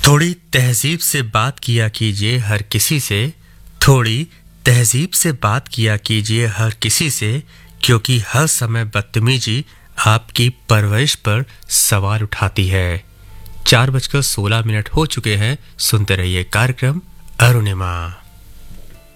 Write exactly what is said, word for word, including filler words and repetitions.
थोड़ी तहजीब से बात किया कीजिए हर किसी से, थोड़ी तहजीब से बात किया कीजिए हर किसी से, क्योंकि हर समय बदतमीजी आपकी परवरिश पर सवाल उठाती है। चार बजकर सोलह मिनट हो चुके हैं। सुनते रहिए कार्यक्रम अरुणिमा।